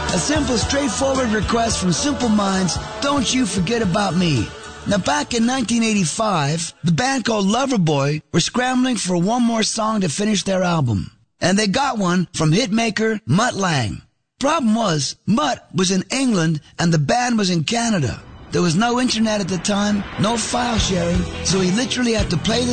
A simple, straightforward request from Simple Minds, Don't You Forget About Me. Now, back in 1985, the band called Loverboy were scrambling for one more song to finish their album. And they got one from hitmaker Mutt Lange. Problem was, Mutt was in England and the band was in Canada. There was no internet at the time, no file sharing, so he literally had to play the